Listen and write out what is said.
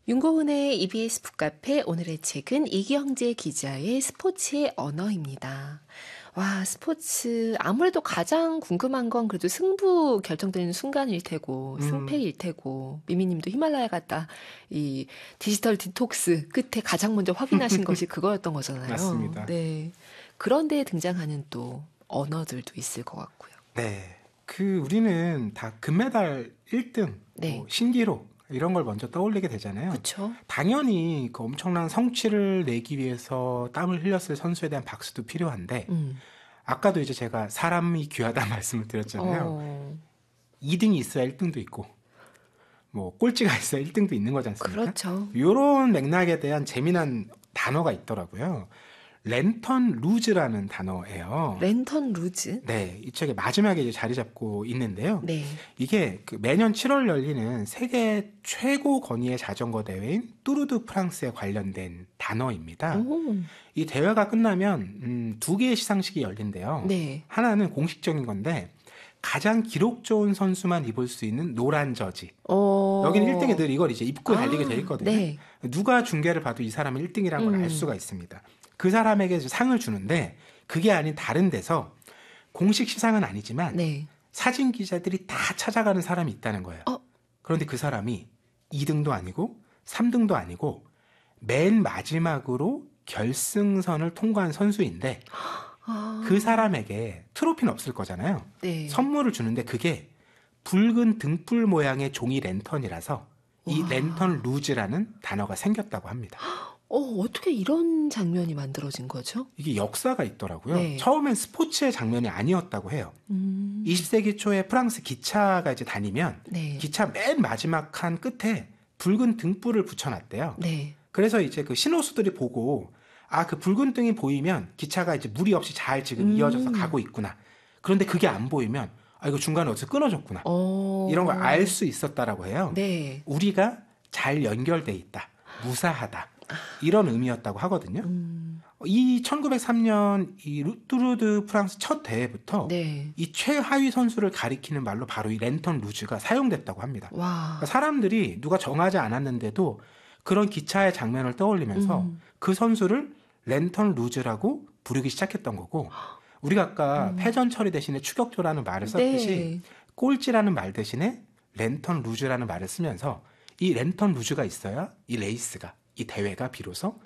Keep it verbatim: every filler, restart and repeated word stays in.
윤고은의 이비에스 북카페 오늘의 책은 이경재 기자의 스포츠의 언어입니다. 와, 스포츠 아무래도 가장 궁금한 건 그래도 승부 결정되는 순간일 테고 음. 승패일 테고 미미님도 히말라야 갔다 이 디지털 디톡스 끝에 가장 먼저 확인하신 것이 그거였던 거잖아요. 맞습니다. 네, 그런데 등장하는 또 언어들도 있을 것 같고요. 네, 그 우리는 다 금메달 일 등, 네. 뭐 신기록 이런 걸 먼저 떠올리게 되잖아요. 그렇죠. 당연히 그 엄청난 성취를 내기 위해서 땀을 흘렸을 선수에 대한 박수도 필요한데 음. 아까도 이제 제가 사람이 귀하다 말씀을 드렸잖아요. 어, 이 등이 있어야 일 등도 있고 뭐 꼴찌가 있어야 일 등도 있는 거지 않습니까? 그렇죠. 이런 맥락에 대한 재미난 단어가 있더라고요. 랜턴 루즈라는 단어예요. 랜턴 루즈. 네, 이 책의 마지막에 이제 자리 잡고 있는데요. 네. 이게 그 매년 칠월 열리는 세계 최고 권위의 자전거 대회인 뚜르드 프랑스에 관련된 단어입니다. 오. 이 대회가 끝나면 음, 두 개의 시상식이 열린대요. 네. 하나는 공식적인 건데 가장 기록 좋은 선수만 입을 수 있는 노란 저지. 어. 여기는 일 등에 늘 이걸 이제 입고 아, 달리게 돼 있거든요. 네. 누가 중계를 봐도 이 사람은 일 등이라는 걸 알 음. 수가 있습니다. 그 사람에게 상을 주는데 그게 아닌 다른 데서 공식 시상은 아니지만 네. 사진 기자들이 다 찾아가는 사람이 있다는 거예요. 어. 그런데 그 사람이 이 등도 아니고 삼 등도 아니고 맨 마지막으로 결승선을 통과한 선수인데 아. 그 사람에게 트로피는 없을 거잖아요. 네. 선물을 주는데 그게 붉은 등불 모양의 종이 랜턴이라서 이 와. 랜턴 루즈라는 단어가 생겼다고 합니다. 어, 어떻게 이런 장면이 만들어진 거죠? 이게 역사가 있더라고요. 네. 처음엔 스포츠의 장면이 아니었다고 해요. 음. 이십 세기 초에 프랑스 기차가 이제 다니면 네. 기차 맨 마지막 칸 끝에 붉은 등불을 붙여놨대요. 네. 그래서 이제 그 신호수들이 보고 아, 그 붉은 등이 보이면 기차가 이제 무리 없이 잘 지금 음. 이어져서 가고 있구나. 그런데 그게 안 보이면 아, 이거 중간에 어디서 끊어졌구나. 어. 이런 걸 알 수 있었다라고 해요. 네. 우리가 잘 연결돼 있다. 무사하다. 이런 의미였다고 하거든요. 음. 이 천구백삼 년 이 뚜르드 프랑스 첫 대회부터 네. 이 최하위 선수를 가리키는 말로 바로 이 랜턴 루즈가 사용됐다고 합니다. 와. 그러니까 사람들이 누가 정하지 않았는데도 그런 기차의 장면을 떠올리면서 음. 그 선수를 랜턴 루즈라고 부르기 시작했던 거고 우리가 아까 음. 패전 처리 대신에 추격조라는 말을 썼듯이 네. 꼴찌라는 말 대신에 랜턴 루즈라는 말을 쓰면서 이 랜턴 루즈가 있어야 이 레이스가 이 대회가 비로소